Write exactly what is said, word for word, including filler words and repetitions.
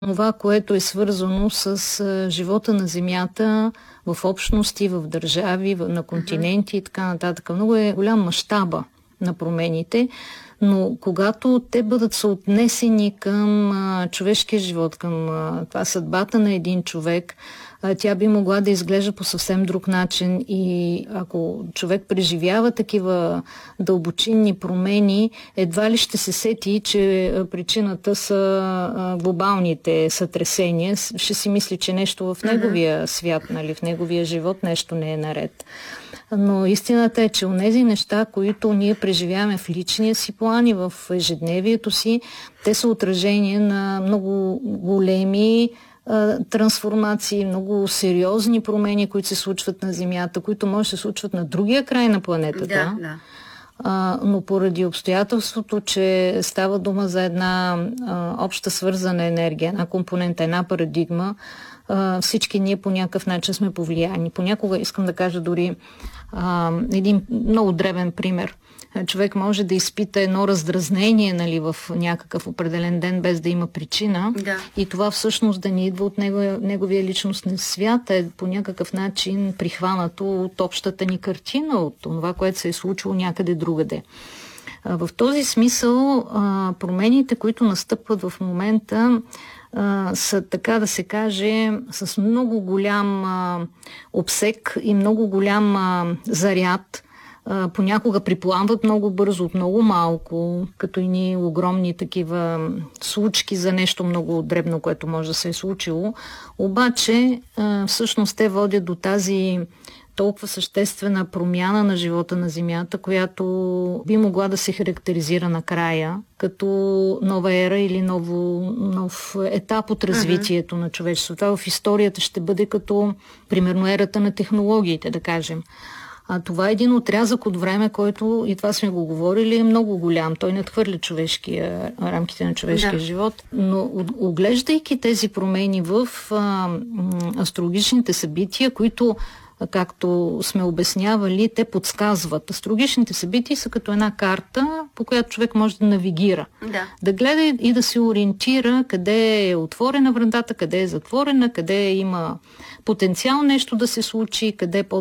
Това, което е свързано с живота на Земята в общности, в държави, на континенти и така нататък. Много е голям мащаба на промените, но когато те бъдат съотнесени към а, човешкия живот, към а, това съдбата на един човек, а, тя би могла да изглежда по съвсем друг начин и ако човек преживява такива дълбочинни промени, едва ли ще се сети, че причината са а, глобалните сътресения. Ще си мисли, че нещо в неговия свят, нали, в неговия живот нещо не е наред. Но истината е, че онези неща, които ние преживяваме в личния си план и в ежедневието си, те са отражение на много големи а, трансформации, много сериозни промени, които се случват на Земята, които може да се случват на другия край на планетата. Да, да. А, но поради обстоятелството, че става дума за една а, обща свързана енергия, една компонента, една парадигма, а, всички ние по някакъв начин сме повлияни. Понякога искам да кажа дори а, един много дребен пример. Човек може да изпита едно раздразнение, нали, в някакъв определен ден, без да има причина. Да. И това всъщност да ни идва от него, неговия личностен свят, е по някакъв начин прихванато от общата ни картина, от това, което се е случило някъде другаде. В този смисъл промените, които настъпват в момента, са, така да се каже, с много голям обсек и много голям заряд. Понякога припламват много бързо, от много малко, като и ни огромни такива случки за нещо много дребно, което може да се е случило. Обаче, всъщност те водят до тази толкова съществена промяна на живота на Земята, която би могла да се характеризира накрая като нова ера или ново, нов етап от развитието uh-huh. на човечеството. Това в историята ще бъде като, примерно, ерата на технологиите, да кажем. А това е един отрязък от време, който, и това сме го говорили, е много голям. Той надхвърля човешкия, рамките на човешкия да. живот. Но оглеждайки тези промени в а, астрологичните събития, които, както сме обяснявали, те подсказват. Астрологичните събития са като една карта, по която човек може да навигира. Да, да гледа и да се ориентира къде е отворена вратата, къде е затворена, къде има потенциал нещо да се случи, къде е по